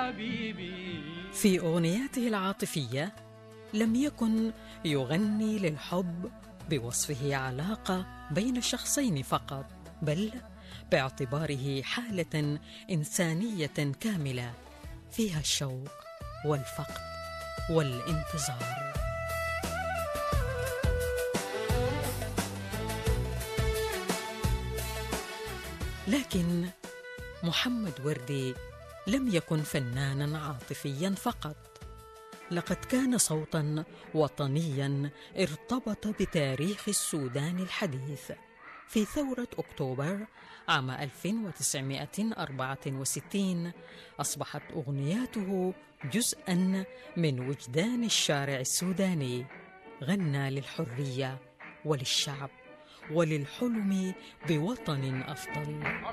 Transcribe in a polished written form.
حبيبي. في أغنياته العاطفية لم يكن يغني للحب بوصفه علاقة بين شخصين فقط، بل باعتباره حالة إنسانية كاملة فيها الشوق والفقد والانتظار. لكن محمد وردي لم يكن فناناً عاطفياً فقط، لقد كان صوتاً وطنياً ارتبط بتاريخ السودان الحديث. في ثورة أكتوبر عام 1964 أصبحت أغنياته جزءاً من وجدان الشارع السوداني. غنى للحرية وللشعب وللحلم بوطن أفضل.